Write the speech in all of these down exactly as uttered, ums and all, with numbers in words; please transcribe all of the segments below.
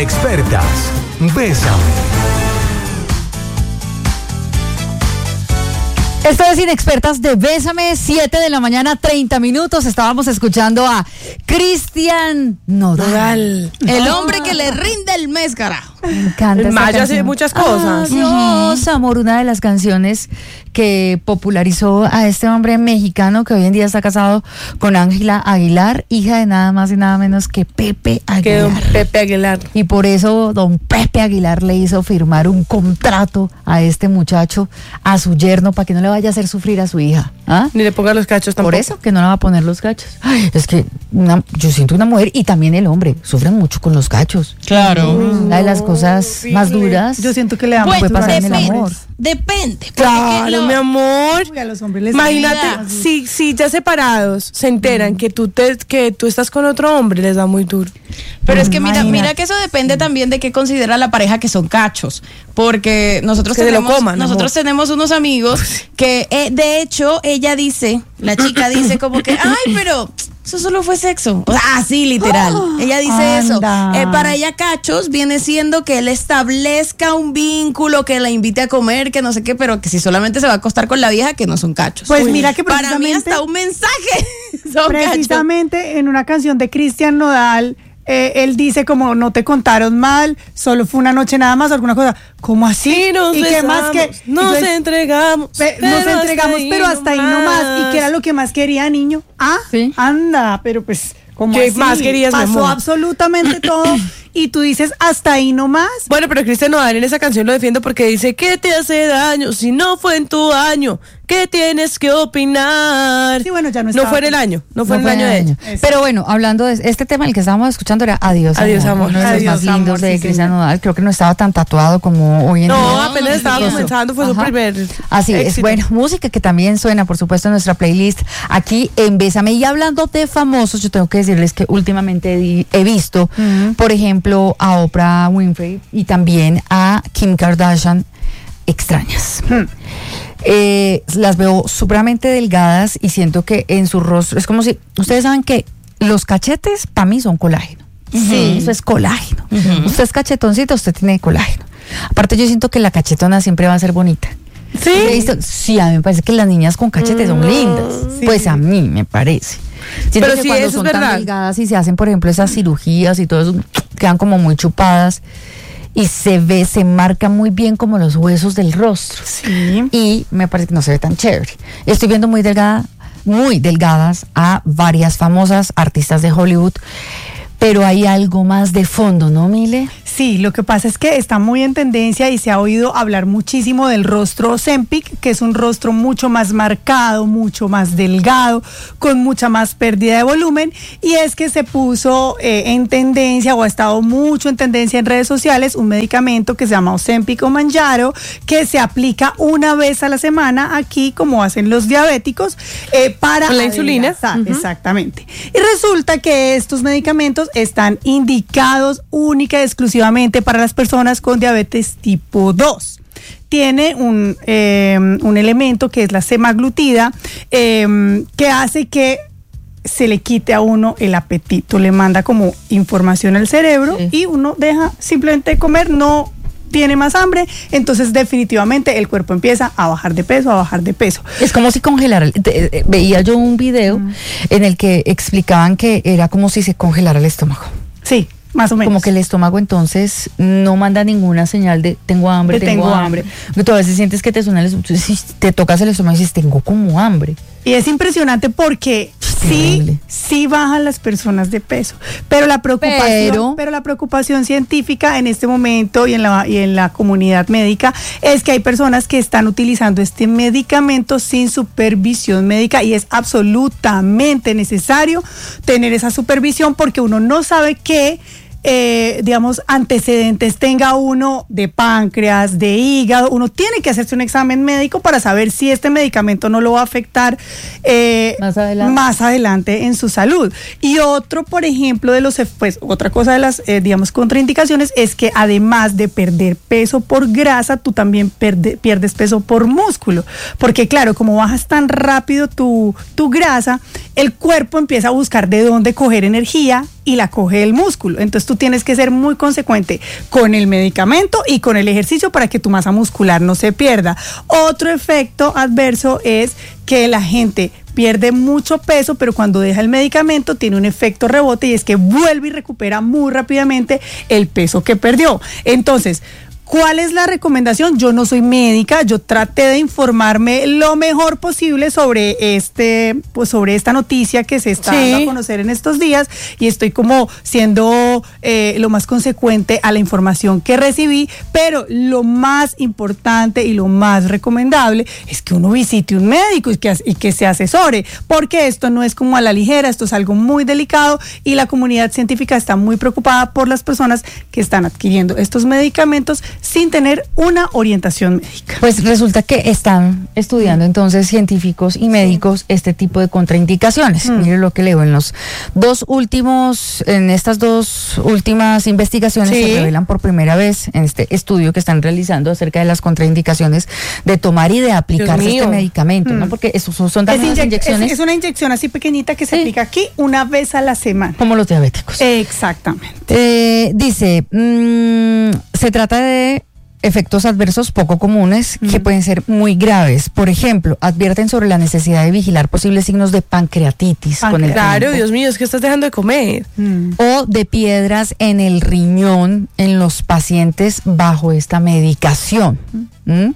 Inexpertas, Bésame. Esto es Inexpertas de Bésame, siete de la mañana, treinta minutos. Estábamos escuchando a Cristian Nodal. El hombre que le rinde el mes, carajo. Me encanta. El Maya hace muchas cosas. Adiós, uh-huh. amor, una de las canciones que popularizó a este hombre mexicano que hoy en día está casado con Ángela Aguilar, hija de nada más y nada menos que Pepe Aguilar. Que don Pepe Aguilar. Y por eso don Pepe Aguilar le hizo firmar un contrato a este muchacho, a su yerno, para que no le vaya a hacer sufrir a su hija. ¿Ah? Ni le ponga los cachos tampoco. Por eso, que no le va a poner los cachos. Ay, es que una, yo siento una mujer y también el hombre sufren mucho con los cachos. Claro. Una de las cosas Horrible. más duras. Yo siento que le da Pues, puede pasar en el depende, amor. Depende. Claro, no, mi amor. Uy, a los hombres les Imagínate, da. si, si ya separados se enteran que tú te, que tú estás con otro hombre, les da muy duro. Pero es que mira, Imagínate. mira que eso depende también de qué considera la pareja que son cachos, porque nosotros Que se lo tenemos, coman, nosotros amor. tenemos unos amigos que, eh, de hecho, ella dice, la chica dice como que, ay, pero eso solo fue sexo. O sea, así literal. Ella dice eso. Anda. Eh, para ella cachos viene siendo que él establezca un vínculo, que la invite a comer, que no sé qué, pero que si solamente se va a acostar con la vieja, que no son cachos. Pues mira que para mí precisamente, hasta un mensaje son cachos. precisamente en una canción de Cristian Nodal, eh, él dice como no te contaron mal, solo fue una noche nada más, alguna cosa. ¿Cómo así? Sí, nos ¿Y qué más que? besamos, nos Entonces, entregamos. pe- pero nos hasta entregamos, ahí pero hasta ahí nomás. ¿Y qué era lo que más quería, niño? Ah, Sí. anda, pero pues, ¿cómo ¿Qué así? más querías, mi Pasó amor? absolutamente todo y tú dices hasta ahí nomás. Bueno, pero Cristian Nodal en esa canción lo defiendo porque dice, ¿qué te hace daño si no fue en tu año? ¿Qué tienes que opinar? Sí, bueno, ya no No estaba. fue en el año, no fue No en el año de ella. Eso. Pero bueno, hablando de este tema, el que estábamos escuchando era Adiós, Adiós, amor. uno de los Adiós, más lindos amor, de sí, Cristian señor. Nodal. Creo que no estaba tan tatuado como hoy en No, día. apenas no, estaba no, comenzando, fue su Ajá. primer Así es, éxito. bueno, música que también suena, por supuesto, en nuestra playlist aquí en Bésame. Y hablando de famosos, yo tengo que decirles que últimamente di- he visto, por ejemplo, a Oprah Winfrey y también a Kim Kardashian extrañas. Eh, las veo supremamente delgadas y siento que en su rostro es como si, ustedes saben que los cachetes para mí son colágeno. Sí, eso es colágeno. Usted es cachetoncito, usted tiene colágeno. Aparte yo siento que la cachetona siempre va a ser bonita. ¿Sí? He visto- sí, a mí me parece que las niñas con cachetes son lindas. Sí. Pues a mí me parece. Siento Pero que sí, cuando eso es son tan verdad. delgadas y se hacen, por ejemplo, esas cirugías y todo eso, quedan como muy chupadas y se ve, se marca muy bien como los huesos del rostro. Sí. Y me parece que no se ve tan chévere. Estoy viendo muy delgada, muy delgadas a varias famosas artistas de Hollywood, pero hay algo más de fondo, ¿no, Mile? Sí, lo que pasa es que está muy en tendencia y se ha oído hablar muchísimo del rostro Ozempic, que es un rostro mucho más marcado, mucho más delgado, con mucha más pérdida de volumen, y es que se puso eh, en tendencia o ha estado mucho en tendencia en redes sociales un medicamento que se llama Ozempic o Mounjaro, que se aplica una vez a la semana aquí, como hacen los diabéticos, eh, para ¿Con la insulina? adelgazar. Exactamente. Y resulta que estos medicamentos están indicados única y exclusivamente para las personas con diabetes tipo dos. Tiene un, eh, un elemento que es la semaglutida, eh, que hace que se le quite a uno el apetito, le manda como información al cerebro Sí. y uno deja simplemente de comer, no tiene más hambre, entonces definitivamente el cuerpo empieza a bajar de peso, a bajar de peso. Es como si congelara. el- te- eh, Veía yo un video en el que explicaban que era como si se congelara el estómago. Sí, más o menos. Como que el estómago entonces no manda ninguna señal de tengo hambre, De tengo, tengo hambre. hambre. Porque tú a veces sientes que te suena el estómago, si te tocas el estómago y dices tengo como hambre. Y es impresionante porque sí, terrible. sí bajan las personas de peso, pero la preocupación, Pero- pero, la preocupación científica en este momento y en la y en la comunidad médica es que hay personas que están utilizando este medicamento sin supervisión médica y es absolutamente necesario tener esa supervisión porque uno no sabe qué eh, digamos, antecedentes tenga uno de páncreas, de hígado, uno tiene que hacerse un examen médico para saber si este medicamento no lo va a afectar eh, Más adelante. más adelante en su salud. Y otro, por ejemplo, de los, pues, otra cosa de las, eh, digamos, contraindicaciones es que además de perder peso por grasa, tú también perde, pierdes peso por músculo. Porque claro, como bajas tan rápido tu, tu grasa, el cuerpo empieza a buscar de dónde coger energía y la coge el músculo. Entonces tú tienes que ser muy consecuente con el medicamento y con el ejercicio para que tu masa muscular no se pierda. Otro efecto adverso es que la gente pierde mucho peso, pero cuando deja el medicamento tiene un efecto rebote y es que vuelve y recupera muy rápidamente el peso que perdió. Entonces, ¿cuál es la recomendación? Yo no soy médica, yo traté de informarme lo mejor posible sobre este, pues sobre esta noticia que se está Sí. dando a conocer en estos días y estoy como siendo eh, lo más consecuente a la información que recibí, pero lo más importante y lo más recomendable es que uno visite un médico y que, y que se asesore, porque esto no es como a la ligera, esto es algo muy delicado y la comunidad científica está muy preocupada por las personas que están adquiriendo estos medicamentos sin tener una orientación médica. Pues resulta que están estudiando entonces científicos y médicos este tipo de contraindicaciones. Mm. Mire lo que leo en los dos últimos, en estas dos últimas investigaciones Sí. se revelan por primera vez en este estudio que están realizando acerca de las contraindicaciones de tomar y de aplicarse mío. este medicamento, ¿no? Mm. Porque eso son, son Es, también unas inyec- inyecciones es- es una inyección así pequeñita que se Sí. aplica aquí una vez a la semana. como los diabéticos. Exactamente. Eh, dice, mm, se trata de efectos adversos poco comunes que Mm. pueden ser muy graves. Por ejemplo, advierten sobre la necesidad de vigilar posibles signos de pancreatitis con el Claro, tiempo, Dios mío, es que estás dejando de comer. Mm. o de piedras en el riñón en los pacientes bajo esta medicación. ¿Mm?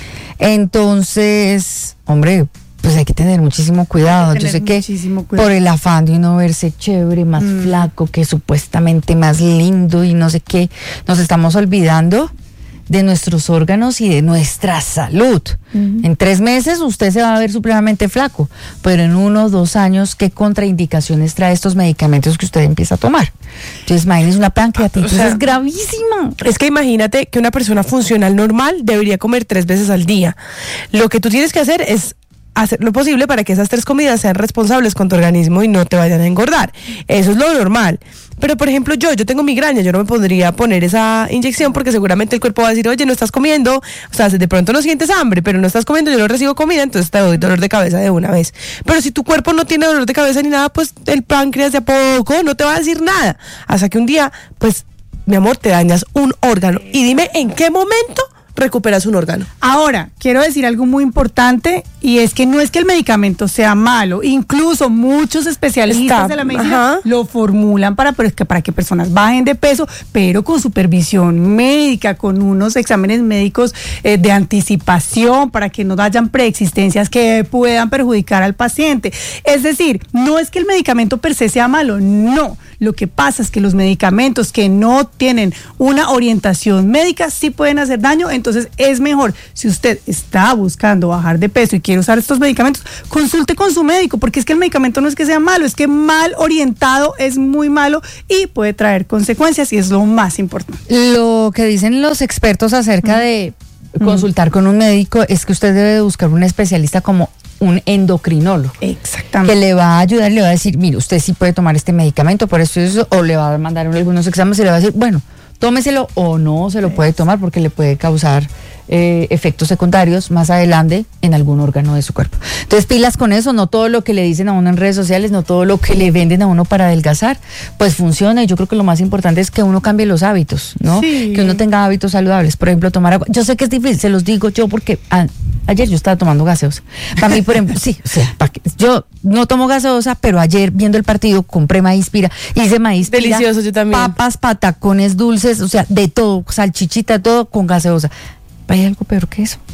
Entonces, hombre, pues hay que tener muchísimo cuidado. Hay que Yo sé tener que muchísimo cuidado. por el afán de uno verse chévere, más Mm. flaco, que supuestamente más lindo y no sé qué, nos estamos olvidando de nuestros órganos y de nuestra salud. En tres meses usted se va a ver supremamente flaco, pero en uno o dos años, ¿qué contraindicaciones trae estos medicamentos que usted empieza a tomar? Entonces, imagínese, una pancreatitis O sea, es gravísima. Es que imagínate que una persona funcional normal debería comer tres veces al día. Lo que tú tienes que hacer es hacer lo posible para que esas tres comidas sean responsables con tu organismo y no te vayan a engordar. Eso es lo normal. Pero, por ejemplo, yo, yo tengo migraña, yo no me podría poner esa inyección porque seguramente el cuerpo va a decir, oye, no estás comiendo, o sea, de pronto no sientes hambre, pero no estás comiendo, yo no recibo comida, entonces te doy dolor de cabeza de una vez. Pero si tu cuerpo no tiene dolor de cabeza ni nada, pues el páncreas de a poco no te va a decir nada. Hasta que un día, pues, mi amor, te dañas un órgano. Y dime, ¿en qué momento recuperas un órgano? Ahora, quiero decir algo muy importante y es que no es que el medicamento sea malo, incluso muchos especialistas Está, de la medicina ajá. lo formulan para, pero es que para que personas bajen de peso, pero con supervisión médica, con unos exámenes médicos eh, de anticipación para que no hayan preexistencias que puedan perjudicar al paciente. Es decir, no es que el medicamento per se sea malo, no. Lo que pasa es que los medicamentos que no tienen una orientación médica sí pueden hacer daño, entonces es mejor, si usted está buscando bajar de peso y quiere usar estos medicamentos, consulte con su médico, porque es que el medicamento no es que sea malo, es que mal orientado es muy malo y puede traer consecuencias y es lo más importante. Lo que dicen los expertos acerca de consultar con un médico es que usted debe de buscar un especialista como un endocrinólogo, Exactamente. que le va a ayudar, le va a decir, mire, usted sí puede tomar este medicamento por esto y eso, o le va a mandar algunos exámenes y le va a decir, bueno, tómeselo o no se lo puede tomar porque le puede causar eh, efectos secundarios más adelante en algún órgano de su cuerpo. Entonces, pilas con eso, no todo lo que le dicen a uno en redes sociales, no todo lo que le venden a uno para adelgazar, pues funciona. Y yo creo que lo más importante es que uno cambie los hábitos, ¿no? Sí. Que uno tenga hábitos saludables. Por ejemplo, tomar agua. Yo sé que es difícil, se los digo yo porque a- ayer yo estaba tomando gaseosa. Para mí, por ejemplo, sí, o sea, pa' que- yo no tomo gaseosa, pero ayer viendo el partido compré maíz pira, hice maíz pira, Delicioso, yo también. papas, patacones dulces, o sea, de todo, salchichita, todo con gaseosa. Hay algo peor que eso.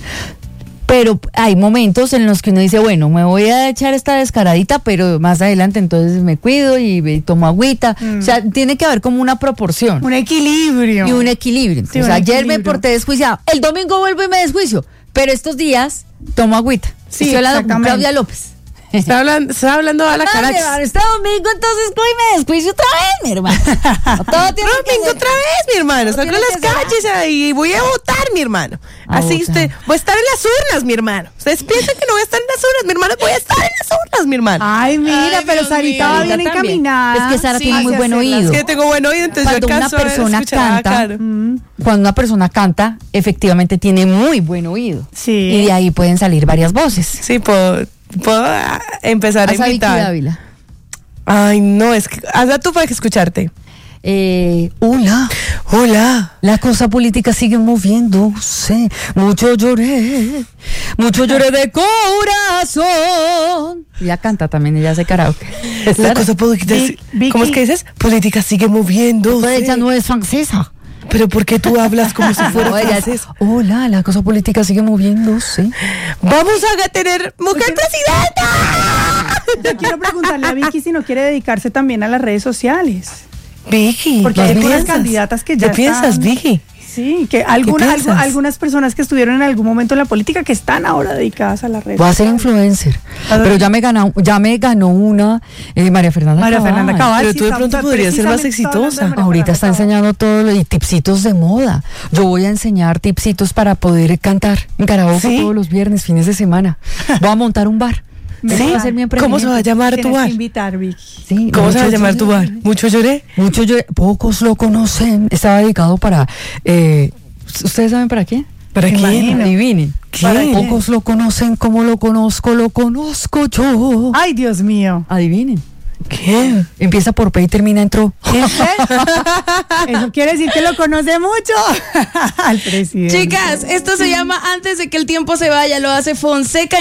Pero hay momentos en los que uno dice, bueno, me voy a echar esta descaradita, pero más adelante entonces me cuido y, y tomo agüita. O sea, tiene que haber como una proporción Un equilibrio. y un equilibrio. Sí, o un sea, ayer me equilibrio. porté desjuiciado. El domingo vuelvo y me desjuicio. Pero estos días tomo agüita. Sí, Estoy hablando con exactamente. Claudia López. Está hablando, está hablando a la Ah, cara. mi hermano, este domingo entonces voy y me desjuicio otra vez, mi hermano. Todo tiene que Domingo ser- otra vez, mi hermano. Todo Salgo a tiene las que ser- calles y voy a votar, mi hermano. A Así votar. usted, voy a estar en las urnas, mi hermano. Ustedes piensan que no voy a estar en las urnas, mi hermano. Voy a estar en las urnas, mi hermano. Ay, mira, Ay, pero Dios Sarita mío. va bien Sarita también. encaminada. Es que Sara Sí, tiene muy hacia buen hacerlas. oído. Es que tengo buen oído, entonces Cuando yo una alcanzo a persona escuchar, ah, canta, claro. cuando una persona canta, efectivamente tiene muy buen oído. Sí. Y de ahí pueden salir varias voces. Sí, por, puedo empezar a Haz a Vicky imitar. Dávila. Ay, no, es que hazla tú para que escucharte. Eh, hola. Hola. La cosa política sigue moviéndose. Mucho lloré, mucho lloré de corazón. Ella canta también, ella hace karaoke. La cosa política. Vic- Vicky. ¿Cómo es que dices? Política sigue moviendo. Pues ella no es francesa. Pero ¿por qué tú hablas como si fuera No, ella es, francés? hola, la cosa política sigue moviéndose. Vamos a tener mujer presidenta. Yo quiero preguntarle a Vicky si no quiere dedicarse también a las redes sociales. Vicky, Porque ¿qué hay algunas piensas? candidatas que ya ¿Qué piensas, están- Vicky? Sí, que alguna- piensas? algu- algunas personas que estuvieron en algún momento en la política que están ahora dedicadas a las redes Voy a ser sociales. influencer. A ver. Pero ya me ganó, ya me ganó una eh, María Fernanda María Cabal. Fernanda Cabal. Pero sí, tú de está- pronto podrías ser más precisamente estoy hablando de exitosa. María Ahorita está Fernanda Cabal. enseñando todo lo y tipsitos de moda. Yo voy a enseñar tipsitos para poder cantar en karaoke ¿Sí? todos los viernes, fines de semana. Voy a montar un bar. Ese ¿Sí? va a ser mi ¿Cómo se va a emprendimiento. llamar tu Tienes bar? que invitar, Vicky. Sí, ¿Cómo se va a mucho llamar tu lloré. bar? ¿Mucho lloré? Mucho lloré. Pocos lo conocen. Estaba dedicado para. eh, ¿Ustedes saben para qué? ¿Para Me quién? imagino. Adivinen. ¿Quién? ¿Para quién? Pocos lo conocen como lo conozco, lo conozco yo. Ay, Dios mío. Adivinen. ¿Quién? Empieza por P y termina en tro. Eso quiere decir que lo conoce mucho al presidente. Chicas, esto se llama Antes de que el tiempo se vaya, lo hace Fonseca.